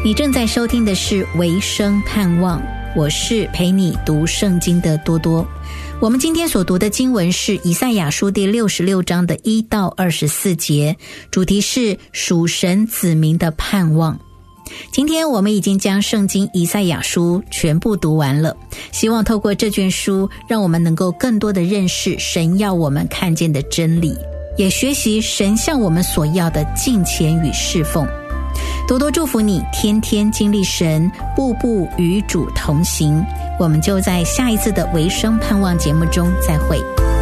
你正在收听的是维生盼望，我是陪你读圣经的多多。我们今天所读的经文是以赛亚书第66章的1到24节，主题是属神子民的盼望。今天我们已经将圣经以赛亚书全部读完了，希望透过这卷书，让我们能够更多的认识神要我们看见的真理，也学习神向我们所要的敬虔与侍奉。多多祝福你，天天经历神，步步与主同行。我们就在下一次的维生盼望节目中再会。